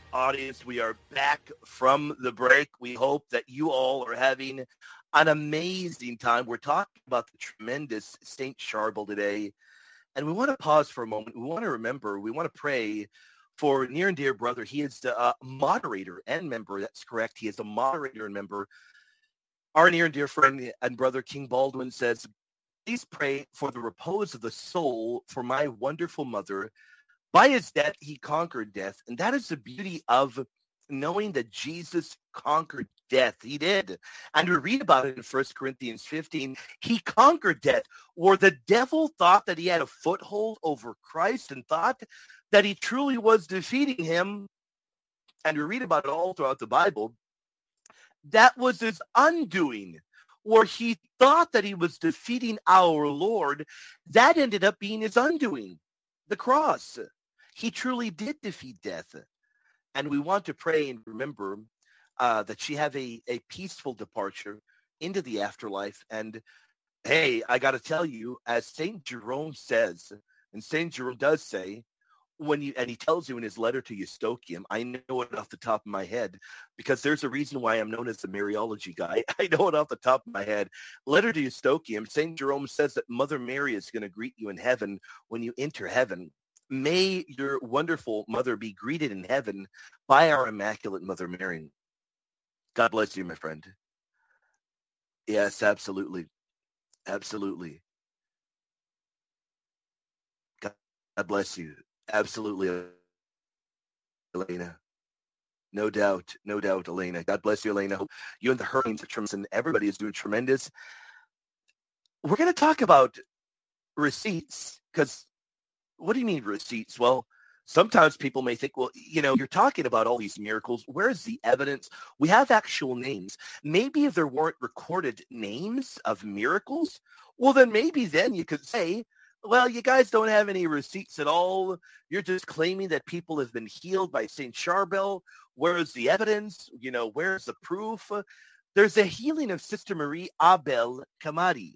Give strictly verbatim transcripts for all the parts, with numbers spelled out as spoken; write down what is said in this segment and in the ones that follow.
audience. We are back from the break. We hope that you all are having an amazing time. We're talking about the tremendous Saint Charbel today, and we want to pause for a moment. We want to remember, we want to pray for near and dear brother. He is the uh, moderator and member. That's correct. He is a moderator and member. Our near and dear friend and brother King Baldwin says, please pray for the repose of the soul for my wonderful mother. By his death, he conquered death. And that is the beauty of knowing that Jesus conquered death. He did. And we read about it in First Corinthians fifteen. He conquered death, where the devil thought that he had a foothold over Christ and thought that he truly was defeating him. And we read about it all throughout the Bible. That was his undoing, where he thought that he was defeating our Lord. That ended up being his undoing, the cross. He truly did defeat death. And we want to pray and remember uh, that she have a, a peaceful departure into the afterlife. And hey, I got to tell you, as Saint Jerome says, and Saint Jerome does say, when you, and he tells you in his letter to Eustochium, I know it off the top of my head, because there's a reason why I'm known as the Mariology guy. I know it off the top of my head. Letter to Eustochium, Saint Jerome says that Mother Mary is going to greet you in heaven when you enter heaven. May your wonderful mother be greeted in heaven by our Immaculate Mother Mary. God bless you, my friend. Yes, absolutely. Absolutely. God bless you. Absolutely, Elena. No doubt. No doubt, Elena. God bless you, Elena. You and the Hurricanes are tremendous, and everybody is doing tremendous. We're going to talk about receipts, because what do you mean receipts? Well, sometimes people may think, well, you know, you're talking about all these miracles. Where's the evidence? We have actual names. Maybe if there weren't recorded names of miracles, well, then maybe then you could say, well, you guys don't have any receipts at all. You're just claiming that people have been healed by Saint Charbel. Where's the evidence? You know, where's the proof? There's a healing of Sister Marie Abel Kamari.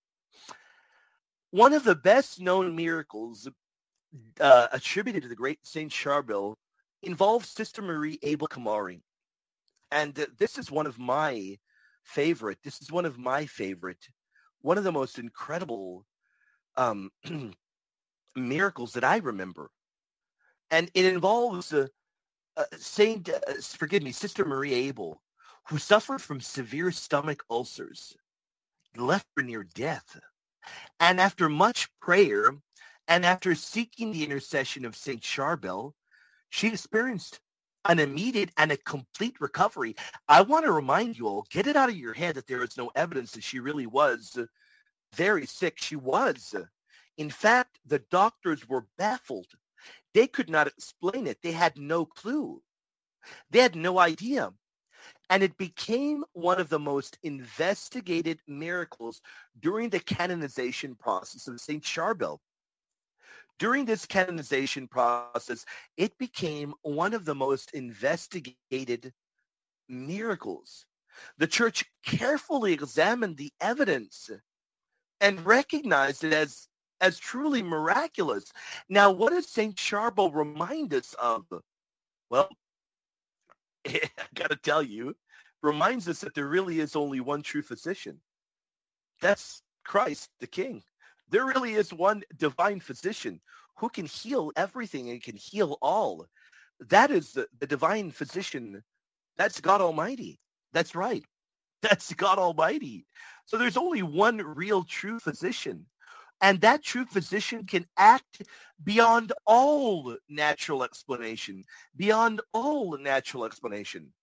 One of the best known miracles Uh, attributed to the great Saint Charbel involves Sister Marie Abel Kamari. And uh, this is one of my favorite. This is one of my favorite, one of the most incredible um, miracles that I remember. And it involves uh, uh, Saint, uh, forgive me, Sister Marie Abel, who suffered from severe stomach ulcers, left her near death. And after much prayer, and after seeking the intercession of Saint Charbel, she experienced an immediate and a complete recovery. I want to remind you all, get it out of your head that there is no evidence that she really was very sick. She was. In fact, the doctors were baffled. They could not explain it. They had no clue. They had no idea. And it became one of the most investigated miracles during the canonization process of Saint Charbel. During this canonization process, it became one of the most investigated miracles. The church carefully examined the evidence and recognized it as, as truly miraculous. Now, what does Saint Charbel remind us of? Well, I got to tell you, reminds us that there really is only one true physician. That's Christ, the King. There really is one divine physician who can heal everything and can heal all. That is the, the divine physician. That's God Almighty. That's right. That's God Almighty. So there's only one real true physician. And that true physician can act beyond all natural explanation, beyond all natural explanation.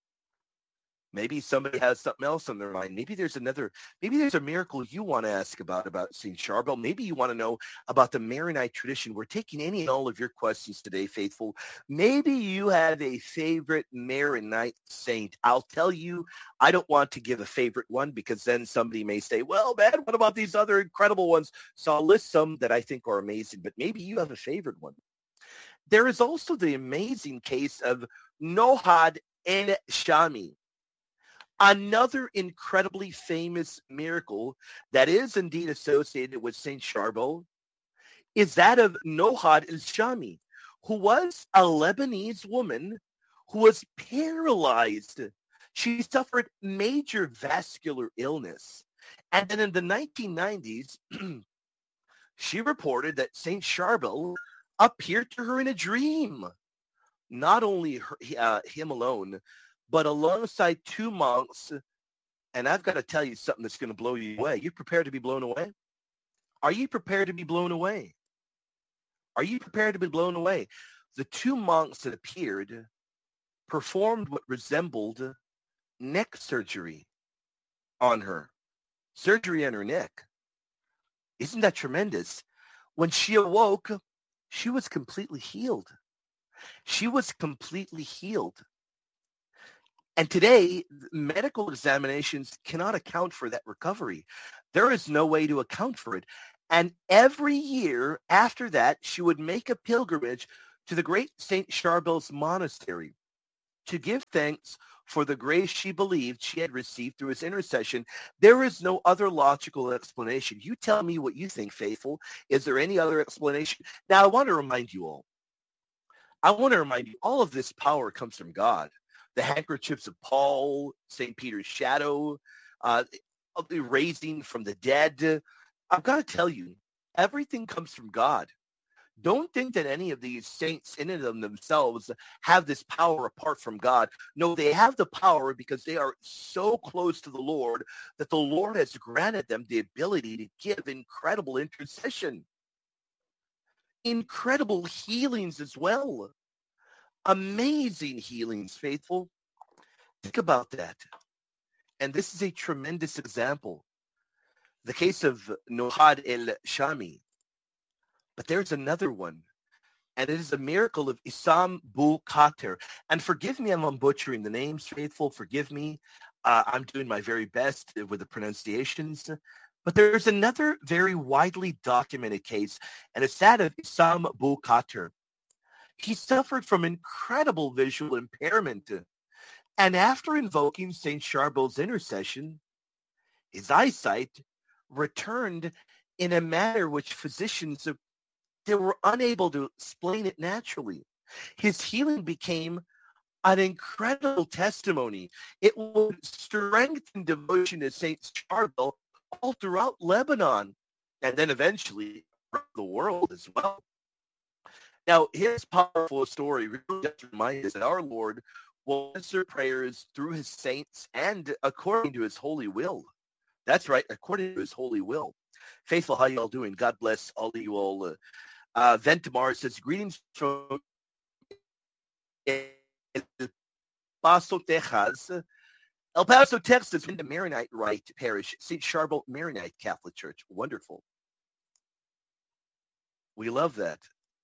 Maybe somebody has something else on their mind. Maybe there's another, maybe there's a miracle you want to ask about, about Saint Charbel. Maybe you want to know about the Maronite tradition. We're taking any and all of your questions today, faithful. Maybe you have a favorite Maronite saint. I'll tell you, I don't want to give a favorite one, because then somebody may say, well, man, what about these other incredible ones? So I'll list some that I think are amazing, but maybe you have a favorite one. There is also the amazing case of Nohad en Shami. Another incredibly famous miracle that is indeed associated with Saint Charbel is that of Nohad el-Shami, who was a Lebanese woman who was paralyzed. She suffered major vascular illness. And then in the nineteen nineties, she reported that Saint Charbel appeared to her in a dream. Not only her, uh, him alone, but alongside two monks. And I've got to tell you something that's going to blow you away. You prepared to be blown away? Are you prepared to be blown away? Are you prepared to be blown away? The two monks that appeared performed what resembled neck surgery on her. Surgery on her neck. Isn't that tremendous? When she awoke, she was completely healed. She was completely healed. And today, medical examinations cannot account for that recovery. There is no way to account for it. And every year after that, she would make a pilgrimage to the great Saint Charbel's monastery to give thanks for the grace she believed she had received through his intercession. There is no other logical explanation. You tell me what you think, faithful. Is there any other explanation? Now, I want to remind you all. I want to remind you, all of this power comes from God. The handkerchiefs of Paul, Saint Peter's shadow, uh, the raising from the dead. I've got to tell you, everything comes from God. Don't think that any of these saints in and of themselves have this power apart from God. No, they have the power because they are so close to the Lord that the Lord has granted them the ability to give incredible intercession. Incredible healings as well. Amazing healings, faithful. Think about that. And this is a tremendous example. The case of Nohad el-Shami. But there's another one. And it is a miracle of Issam Bu Khater. And forgive me, I'm butchering the names, faithful. Forgive me. Uh, I'm doing my very best with the pronunciations. But there's another very widely documented case, and it's that of Issam Bu Khater. He suffered from incredible visual impairment. And after invoking Saint Charbel's intercession, his eyesight returned in a manner which physicians they were unable to explain it naturally. His healing became an incredible testimony. It would strengthen devotion to Saint Charbel all throughout Lebanon, and then eventually around the world as well. Now, his powerful story really does remind us that our Lord will answer prayers through his saints and according to his holy will. That's right, according to his holy will. Faithful, how you all doing? God bless all of you all. Uh, uh, Ventimar says, greetings from El Paso, Texas. El Paso, Texas, in the Maronite Rite Parish, Saint Charbel Maronite Catholic Church. Wonderful. We love that.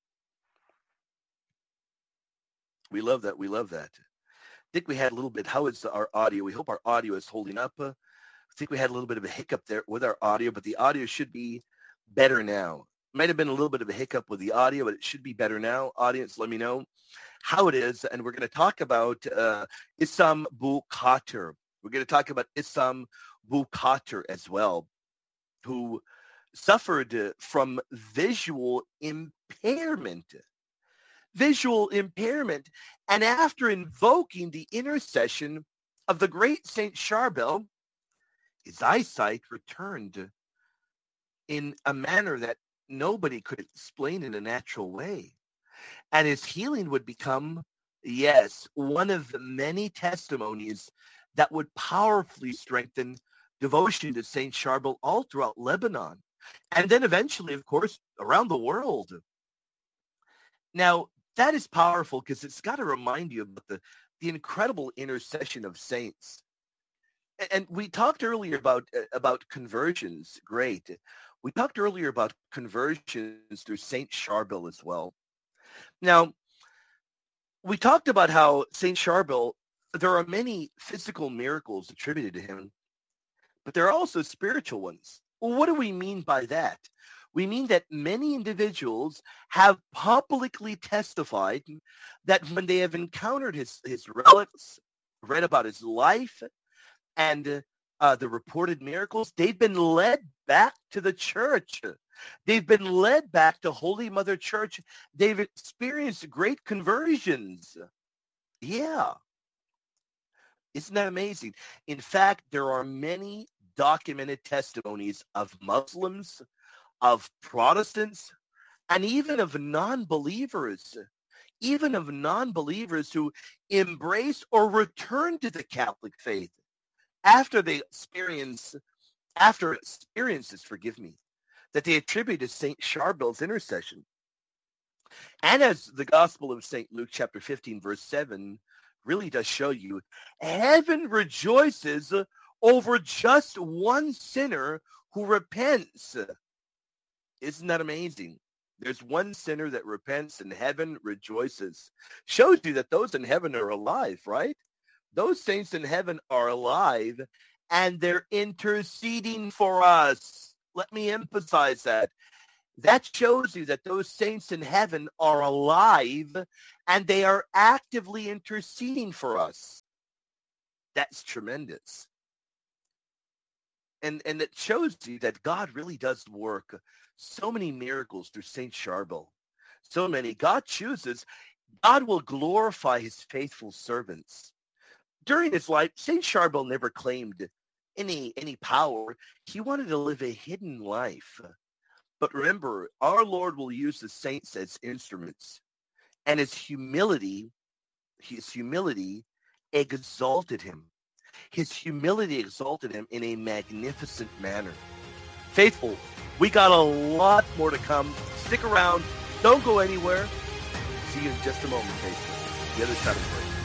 We love that. We love that. I think we had a little bit. How is our audio? We hope our audio is holding up. Uh, I think we had a little bit of a hiccup there with our audio, but the audio should be better now. Might have been a little bit of a hiccup with the audio, but it should be better now. Audience, let me know how it is. And we're going to talk about uh, Issam Bu Khater. We're going to talk about Issam Bu Khater as well, who suffered uh, from visual impairment. Visual impairment. And after invoking the intercession of the great Saint Charbel, his eyesight returned in a manner that nobody could explain in a natural way. And his healing would become, yes, one of the many testimonies that would powerfully strengthen devotion to Saint Charbel all throughout Lebanon. And then eventually, of course, around the world. Now, that is powerful because it's got to remind you about the, the incredible intercession of saints. And we talked earlier about about conversions. Great. We talked earlier about conversions through Saint Charbel as well. Now, we talked about how Saint Charbel, there are many physical miracles attributed to him, but there are also spiritual ones. Well, what do we mean by that? We mean that many individuals have publicly testified that when they have encountered his, his relics, read about his life, and uh, the reported miracles, they've been led back to the church. They've been led back to Holy Mother Church. They've experienced great conversions. Yeah. Isn't that amazing? In fact, there are many documented testimonies of Muslims, of Protestants, and even of non-believers, even of non-believers who embrace or return to the Catholic faith after they experience, after experiences, forgive me, that they attribute to Saint Charbel's intercession. And as the Gospel of Saint Luke chapter fifteen, verse seven really does show you, heaven rejoices over just one sinner who repents. Isn't that amazing? There's one sinner that repents and heaven rejoices. Shows you that those in heaven are alive, right? Those saints in heaven are alive and they're interceding for us. Let me emphasize that. That shows you that those saints in heaven are alive and they are actively interceding for us. That's tremendous. And and it shows you that God really does work so many miracles through Saint Charbel. So many. God chooses. God will glorify his faithful servants. During his life, Saint Charbel never claimed any any power. He wanted to live a hidden life. But remember, our Lord will use the saints as instruments. And his humility, his humility exalted him. His humility exalted him in a magnificent manner. Faithful, we got a lot more to come. Stick around. Don't go anywhere. See you in just a moment, Faithful. The other side of the break.